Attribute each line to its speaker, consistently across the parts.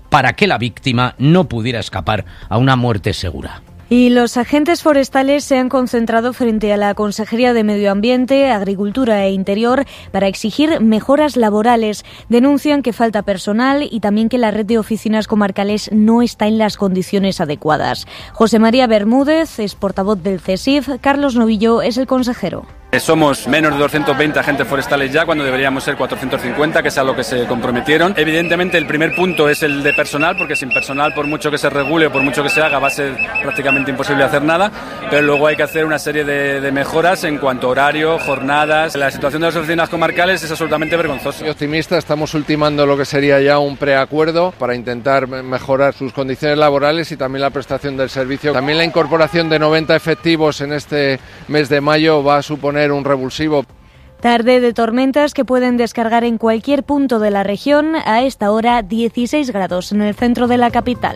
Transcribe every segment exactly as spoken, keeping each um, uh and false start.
Speaker 1: para que la víctima no pudiera escapar a una muerte segura.
Speaker 2: Y los agentes forestales se han concentrado frente a la Consejería de Medio Ambiente, Agricultura e Interior para exigir mejoras laborales. Denuncian que falta personal y también que la red de oficinas comarcales no está en las condiciones adecuadas. José María Bermúdez es portavoz del CESIF, Carlos Novillo es el consejero.
Speaker 3: Somos menos de doscientos veinte agentes forestales ya, cuando deberíamos ser cuatrocientos cincuenta, que es a lo que se comprometieron. Evidentemente el primer punto es el de personal, porque sin personal, por mucho que se regule o por mucho que se haga, va a ser prácticamente imposible hacer nada, pero luego hay que hacer una serie de, de mejoras en cuanto a horario, jornadas. La situación de las oficinas comarcales es absolutamente vergonzosa.
Speaker 4: Soy optimista, estamos ultimando lo que sería ya un preacuerdo para intentar mejorar sus condiciones laborales y también la prestación del servicio. También la incorporación de noventa efectivos en este mes de mayo va a suponer un revulsivo.
Speaker 2: Tarde de tormentas que pueden descargar en cualquier punto de la región. A esta hora dieciséis grados en el centro de la capital.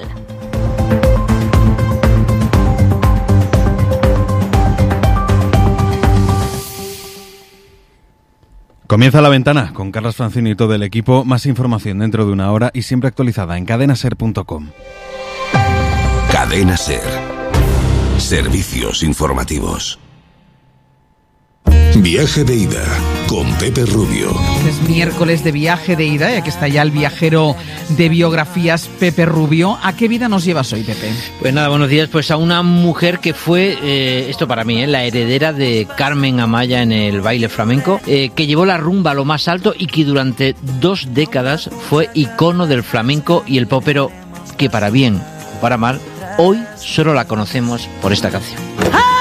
Speaker 5: Comienza La Ventana con Carlos Francino y todo el equipo. Más información dentro de una hora y siempre actualizada en cadena ser punto com.
Speaker 6: Cadena Ser. Servicios informativos. Viaje de ida con Pepe Rubio.
Speaker 7: Es miércoles de viaje de ida y aquí está ya el viajero de biografías, Pepe Rubio. ¿A qué vida nos llevas hoy, Pepe?
Speaker 8: Pues nada, buenos días. Pues a una mujer que fue, eh, esto para mí, eh, la heredera de Carmen Amaya en el baile flamenco, eh, que llevó la rumba a lo más alto y que durante dos décadas fue icono del flamenco y el pop, pero que para bien o para mal, hoy solo la conocemos por esta canción.